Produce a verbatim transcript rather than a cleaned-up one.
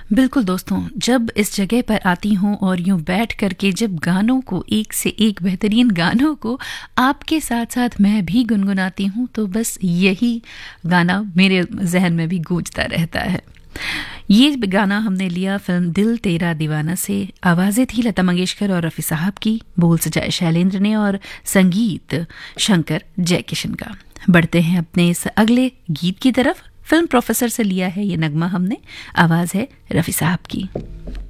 बिल्कुल दोस्तों, जब इस जगह पर आती हूँ और यूं बैठ करके जब गानों को, एक से एक बेहतरीन गानों को आपके साथ साथ मैं भी गुनगुनाती हूँ, तो बस यही गाना मेरे जहन में भी गूंजता रहता है। ये गाना हमने लिया फिल्म दिल तेरा दीवाना से। आवाज़ें थी लता मंगेशकर और रफ़ी साहब की, बोल सजाए शैलेंद्र ने और संगीत शंकर जयकिशन का। बढ़ते हैं अपने इस अगले गीत की तरफ। फिल्म प्रोफेसर से लिया है ये नगमा हमने, आवाज़ है रफ़ी साहब की।